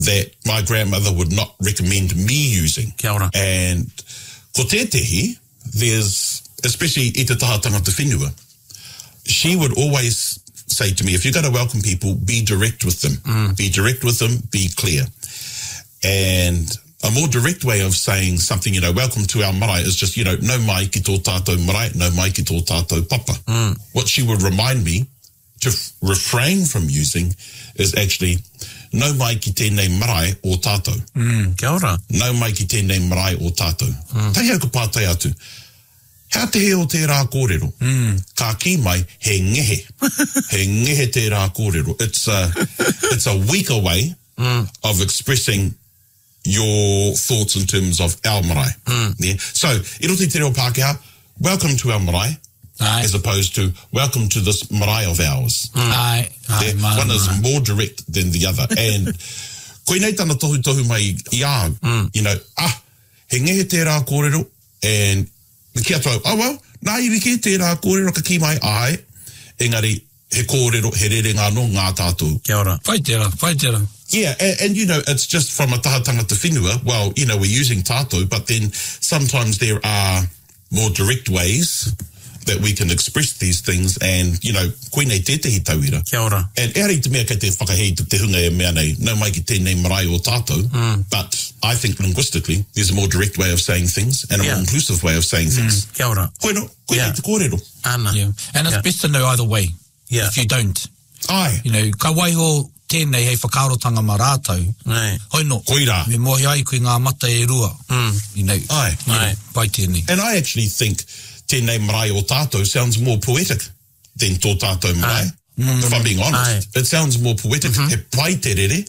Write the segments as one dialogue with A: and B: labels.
A: that my grandmother would not recommend me using.
B: Kia ora.
A: And ko tētehi, there's, especially i te taha tangata whenua, she would always say to me, if you're going to welcome people, be direct with them. Be direct with them, be clear. And a more direct way of saying something, welcome to our marae is just, no mai ki tō tātou marae, no mai ki tō tātou papa. What she would remind me to refrain from using is actually, no mai ki tēnei marae o tātou.
B: Kia ora.
A: No mai ki tēnei marae o tātou. Tai au ka pātai atu. Hea te he o tērā kōrero. Ka ki mai, he ngehe. He ngehe tērā kōrero. It's a weaker way of expressing your thoughts in terms of our marae. Yeah. So, i roto te reo Pākehā, welcome to our marae, as opposed to welcome to this marae of ours. One is more direct than the other. And koe nei tana tohu mai I au, he ngehe tērā kōrero, and kia tau, nā iwi ke tērā kōrero ka ki mai, engari, he kōrero, he rerenga no ngā tātou.
B: Kia ora. Whai tērā.
A: Yeah, and it's just from a taha tangata whenua. Well, we're using tātou, but then sometimes there are more direct ways that we can express these things, and, koe nei tētahi tauira.
B: Kia ora.
A: And eri te mea kei te whakahei te hunga e mea nei, no mai ki tēnei marae o tātou, but I think linguistically, there's a more direct way of saying things, and a more inclusive way of saying things.
B: Kia ora.
A: Koe nei te kōrero.
B: Ana. Yeah. And it's best to know either way, if you don't.
A: Ai.
B: Ka waiho tēnei hei whakaarotanga mā rātou. Hoi no.
A: Koira.
B: Me mohi ai koe ngā mata e rua.
A: Ai.
B: Pai tēnei.
A: And I actually think tēnei marae o tātou sounds more poetic than tō tātou marae. If I'm being honest. It sounds more poetic. He pai te rere.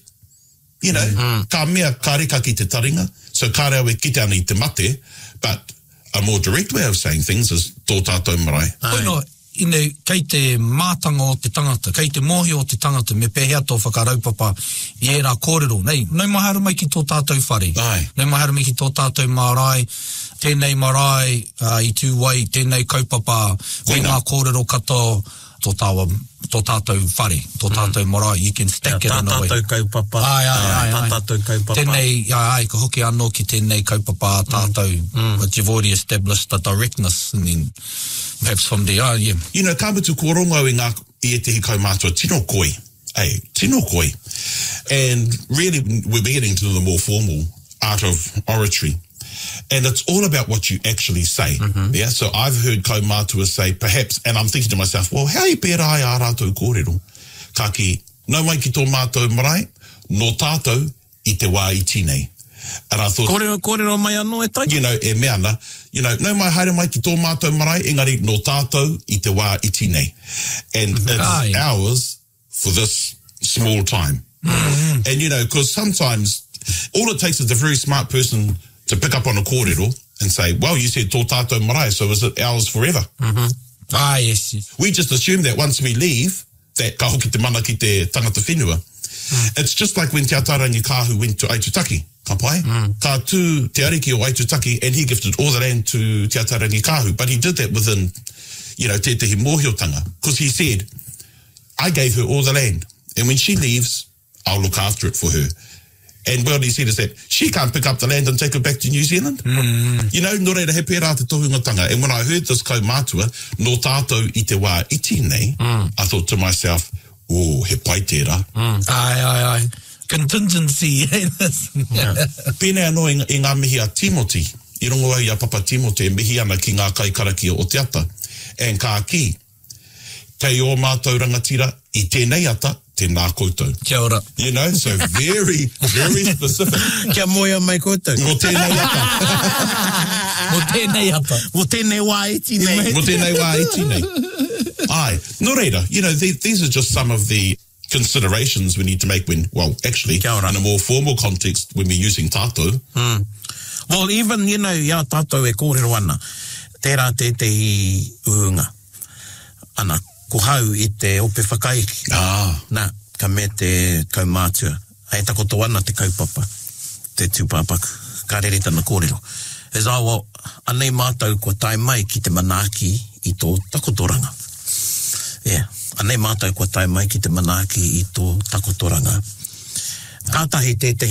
A: Ka mea ka reka ki te taringa. So ka reo e kite ana I te mate. But a more direct way of saying things is tō tātou marae.
B: Hoi no. Kei te mātanga o te tangata, kei te mohi o te tangata, me pēhea tō whakaraupapa I e rā kōrero. Nei mahara mai ki tō tātou whare. Nei mahara mai ki tō tātou marae, tēnei marae, I tū wai, tēnei kaupapa, koe ngā kōrero kato, tō tātou whare, tō tātou marae. You can stack it in a way.
C: Tātou kaupapa. Tātou kaupapa.
B: Tēnei, ka hoki anō ki tēnei kaupapa tātou. But you've already established the directness, and then perhaps from there,
A: ka mutu kōrongo I e te hikau mātua, tino koi. Tino koi. And really, we're getting to the more formal art of oratory. And it's all about what you actually say. Yeah. So I've heard kaumātua say, perhaps, and I'm thinking to myself, well, how I pēra ai ā rātou kōrero? Ka ki, no mai ki tō mātou marae, no tātou I te wā I tīnei. And I thought,
C: kōrero mai anō e tai?
A: E mea ana, no mai haere mai ki tō mātou marae, engari no tātou I te wā I tīnei. And it's ours for this small time. And, because sometimes all it takes is a very smart person to pick up on a kōrero and say, well, you said tō tātou marae, so is it ours forever?
B: Yes.
A: We just assume that once we leave, that ka hoki te mana ki te tangata whenua. It's just like when Te Atarangi Kāhu went to Aitutaki, ka pai? Ka tū te ariki o Aitutaki, and he gifted all the land to Te Atarangi Kāhu, but he did that within, tētahi mōhiotanga, because he said, I gave her all the land, and when she leaves, I'll look after it for her. And what he said is that she can't pick up the land and take it back to New Zealand. No reira he pērā te tohungatanga. And when I heard this kaumātua, no tātou I te wā I tīnei, I thought to myself, he pai tērā.
B: Ai. Contingency.
A: Pēnei anō I ngā mihi a Timoti. I rongo ai a Papa Timoti, mihi ana ki ngā kaikaraki o te ata. And ka ki, kei o mātou rangatira, I tēnei ata, tēnā koutou.
B: Kia ora.
A: So very, very specific.
C: Kia moia mai koutou.
A: Mo tēnei ata.
B: Mo tēnei ata.
C: Mo tēnei wā I tīnei.
A: Mo tēnei wā I tīnei. Ai, no reira, these are just some of the considerations we need to make when, well, actually, in a more formal context, when we're using tātou.
C: Well, even, ia tātou e kōrero ana, tērā tētahi uunga. Ana, ko hau I te ope whakaiki. Nā, ka me te kaumātua. Ai takoto ana te kaupapa, te tūpāpaku, ka rere tana kōrero. Is awa, anei mātou ko tai mai ki te manaaki I tō takotoranga. Yeah, anei mātou ko tai mai ki te manaaki I tō takotoranga. Kātahi te